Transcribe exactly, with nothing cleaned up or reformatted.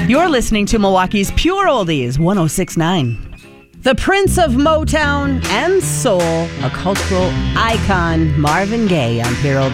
You're listening to Milwaukee's Pure Oldies, one oh six point nine. The Prince of Motown and Soul, a cultural icon, Marvin Gaye on Pure Oldies.